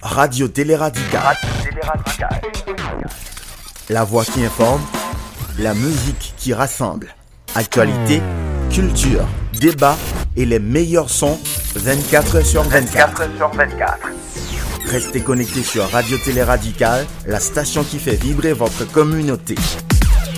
Radio Télé Radical. La voix qui informe, la musique qui rassemble. Actualité, culture, débat et les meilleurs sons 24 h sur 24. Restez connectés sur Radio Télé Radical, la station qui fait vibrer votre communauté.